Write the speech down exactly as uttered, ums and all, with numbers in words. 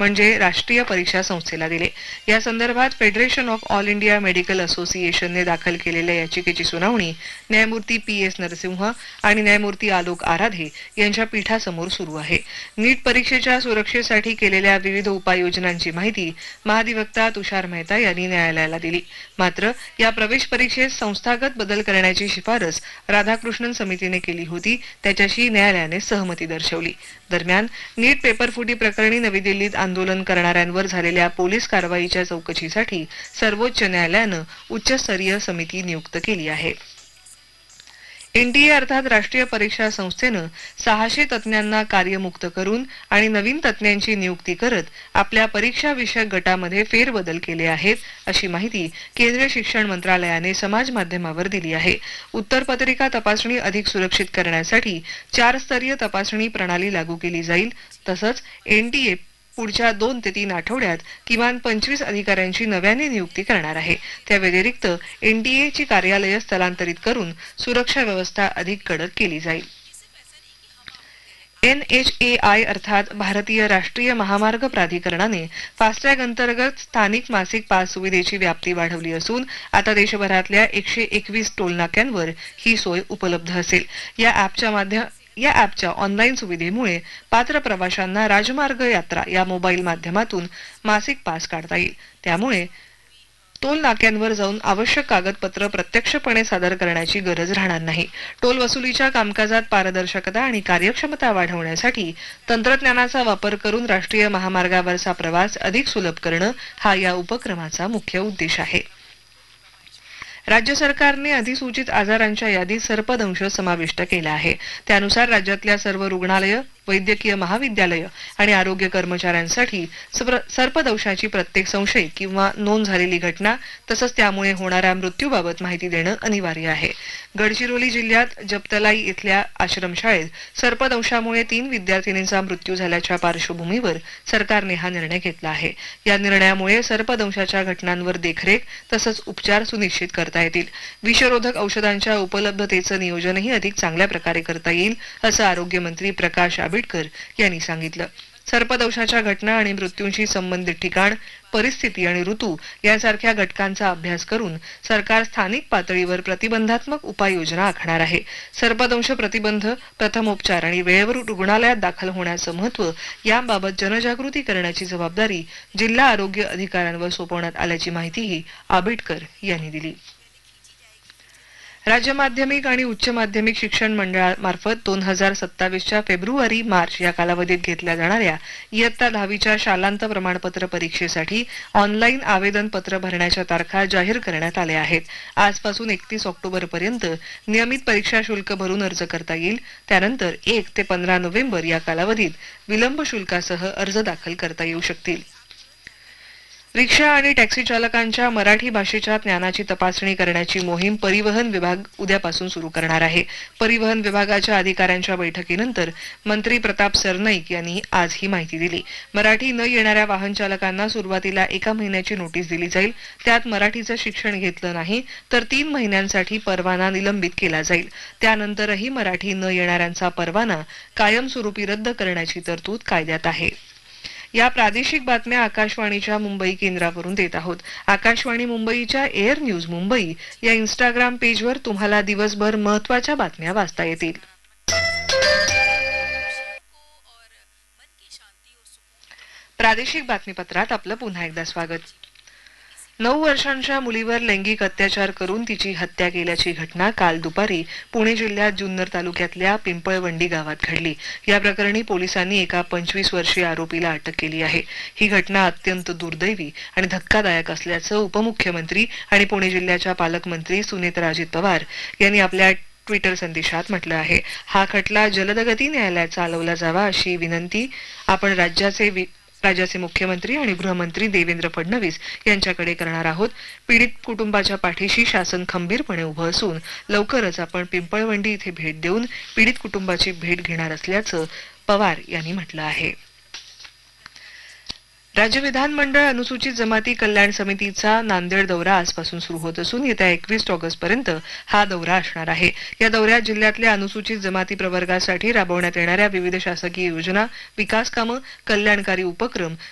म्हणजे राष्ट्रीय परीक्षा संस्थेला दिले. या संदर्भात federation of all India medical असोसिएशनने दाखल केलेल्या याचिकेची सुनावणी न्यायमूर्ती पी एस नरसिंह आणि न्यायमूर्ती आलोक आराधे यांच्या पीठासमोर सुरू आहे. नीट परीक्षेच्या सुरक्षेसाठी केलेल्या विविध उपाययोजनांची माहिती महाधिवक्ता तुषार मेहता यांनी न्यायालयाला दिली. मात्र या प्रवेश परीक्षेत संस्थागत बदल करण्याची शिफारस राधाकृष्णन समितीने केली होती, त्याच्याशी न्यायालयाने सहमती दर्शवली. दरम्यान नीट पेपरफुटी प्रकरणी नवी दिल्लीत आंदोलन करणाऱ्यांवर झालेल्या पोलीस कारवाईच्या चौकशीसाठी सर्वोच्च न्यायालयानं उच्चस्तरीय समिती नियुक्त केली आहे. एनटीए अर्थात राष्ट्रीय परीक्षा संस्थेनं सहाशे तज्ज्ञांना कार्यमुक्त करून आणि नवीन तज्ज्ञांची नियुक्ती करत आपल्या परीक्षा विषयक गटामध्ये फेरबदल केले आहेत, अशी माहिती केंद्रीय शिक्षण मंत्रालयाने समाज माध्यमावर दिली आहे. उत्तरपत्रिका तपासणी अधिक सुरक्षित करण्यासाठी चार स्तरीय तपासणी प्रणाली लागू केली जाईल. तसंच एनटीए पुढच्या दोन ते तीन आठवड्यात किमान पंचवीस अधिकाऱ्यांची नव्याने नियुक्ती करणार आहे. त्या व्यतिरिक्त एनटीएची कार्यालये स्थलांतरित करून सुरक्षा व्यवस्था अधिक कडक केली जाईल. एन एच ए आय अर्थात भारतीय राष्ट्रीय महामार्ग प्राधिकरणाने फास्टॅग अंतर्गत स्थानिक मासिक पास सुविधेची व्याप्ती वाढवली असून आता देशभरातल्या एकशे एकवीस टोलनाक्यांवर ही सोय उपलब्ध असेल. या ॲपच्या माध्यम या ॲपच्या ऑनलाईन सुविधेमुळे पात्र प्रवाशांना राजमार्ग यात्रा या मोबाईल माध्यमातून मासिक पास काढता येईल. त्यामुळे टोल नाक्यांवर जाऊन आवश्यक कागदपत्र प्रत्यक्षपणे सादर करण्याची गरज राहणार नाही. टोल वसुलीच्या कामकाजात पारदर्शकता आणि कार्यक्षमता वाढवण्यासाठी तंत्रज्ञानाचा वापर करून राष्ट्रीय महामार्गावरचा प्रवास अधिक सुलभ करणं हा या उपक्रमाचा मुख्य उद्देश आहे. राज्य सरकारने अधिसूचित आजारांच्या यादीत सर्पदंश समाविष्ट केला आहे. त्यानुसार राज्यातल्या सर्व रुग्णालय, वैद्यकीय महाविद्यालय आणि आरोग्य कर्मचाऱ्यांसाठी सर्पदंशाची प्रत्येक संशयित किंवा नोंद झालेली घटना तसंच त्यामुळे होणाऱ्या मृत्यूबाबत माहिती देणं अनिवार्य आहे. गडचिरोली जिल्ह्यात जपतलाई इथल्या आश्रमशाळेत सर्पदंशामुळे तीन विद्यार्थिनींचा मृत्यू झाल्याच्या पार्श्वभूमीवर सरकारने हा निर्णय घेतला आहे. या निर्णयामुळे सर्पदंशाच्या घटनांवर देखरेख तसंच उपचार सुनिश्चित करता येतील. विषरोधक औषधांच्या उपलब्धतेचं नियोजनही अधिक चांगल्या प्रकारे करता येईल, असं आरोग्यमंत्री प्रकाश आंबेडकर यांनी सांगितलं. सर्पदंशाच्या घटना आणि मृत्यूंशी संबंधित ठिकाण, परिस्थिती आणि ऋतू यांसारख्या घटकांचा अभ्यास करून सरकार स्थानिक पातळीवर प्रतिबंधात्मक उपाययोजना आखणार आहे. सर्पदंश प्रतिबंध, प्रथमोपचार आणि वेळेवर रुग्णालयात दाखल होण्याचं महत्त्व याबाबत जनजागृती करण्याची जबाबदारी जिल्हा आरोग्य अधिकाऱ्यांवर सोपवण्यात आल्याची माहितीही आंबेडकर यांनी दिली. राज्य माध्यमिक आणि उच्च माध्यमिक शिक्षण मंडळामार्फत दोन हजार सत्तावीसच्या फेब्रुवारी मार्च या कालावधीत घेतल्या जाणाऱ्या इयत्ता दहावीच्या शालांत प्रमाणपत्र परीक्षेसाठी ऑनलाईन आवेदन पत्र भरण्याच्या तारखा जाहीर करण्यात आल्या आहेत. आजपासून एकतीस ऑक्टोबर पर्यंत नियमित परीक्षा शुल्क भरून अर्ज करता येईल. त्यानंतर एक ते पंधरा नोव्हेंबर या कालावधीत विलंब शुल्कासह अर्ज दाखल करता येऊ शकतील. रिक्षा आणि टॅक्सी चालकांच्या मराठी भाषेच्या ज्ञानाची तपासणी करण्याची मोहीम परिवहन विभाग उद्यापासून सुरू करणार आहे. परिवहन विभागाच्या अधिकाऱ्यांच्या बैठकीनंतर मंत्री प्रताप सरनाईक यांनी आज ही माहिती दिली. मराठी न येणाऱ्या वाहन चालकांना सुरुवातीला एका महिन्याची नोटीस दिली जाईल. त्यात मराठीचं शिक्षण घेतलं नाही तर तीन महिन्यांसाठी परवाना निलंबित केला जाईल. त्यानंतरही मराठी न येणाऱ्यांचा परवाना कायमस्वरूपी रद्द करण्याची तरतूद कायद्यात आहे. या प्रादेशिक बातम्या आकाशवाणीच्या मुंबई केंद्रावरून देत आहोत. आकाशवाणी मुंबईच्या एअर न्यूज मुंबई या इंस्टाग्राम पेजवर तुम्हाला दिवसभर महत्त्वाच्या बातम्या वाचता येतील. प्रादेशिक बातमीपत्रात आपलं पुन्हा एकदा स्वागत. नऊ वर्षांच्या मुलीवर लैंगिक अत्याचार करून तिची हत्या केल्याची घटना काल दुपारी पुणे जिल्ह्यात जुन्नर तालुक्यातल्या पिंपळवंडी गावात घडली. या प्रकरणी पोलिसांनी एका पंचवीस वर्षीय आरोपीला अटक केली आहे. ही घटना अत्यंत दुर्दैवी आणि धक्कादायक असल्याचं उपमुख्यमंत्री आणि पुणे जिल्ह्याच्या पालकमंत्री सुनेत्राजित पवार यांनी आपल्या ट्विटर संदेशात म्हटलं आहे. हा खटला जलदगती न्यायालयात चालवला जावा अशी विनंती आपण राज्याचे राज्याचे मुख्यमंत्री आणि गृहमंत्री देवेंद्र फडणवीस यांच्याकडे करणार आहोत. पीडित कुटुंबाच्या पाठीशी शासन खंबीरपणे उभं असून लवकरच आपण पिंपळवंडी इथे भेट देऊन पीडित कुटुंबाची भेट घेणार असल्याचं पवार यांनी म्हटलं आहे. राज्य विधानमंडळ अनुसूचित जमाती कल्याण समितीचा नांदेड दौरा आजपासून सुरू होत असून येत्या एकवीस ऑगस्ट पर्यंत हा दौरा असणार आहे. या दौऱ्यात जिल्ह्यातल्या अनुसूचित जमाती प्रवर्गासाठी राबवण्यात येणाऱ्या विविध शासकीय योजना, विकास कामं, कल्याणकारी उपक्रम,